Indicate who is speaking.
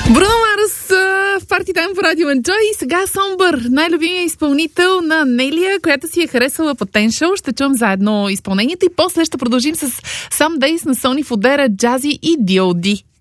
Speaker 1: Бруно Марс в Party Time по Радио Enjoy и сега Somber, най-любимия изпълнител на Нелия, която си е харесала Potential. Ще чуем заедно изпълнението и после ще продължим с Some Days на Сони Фодера, Джази и D.O.D.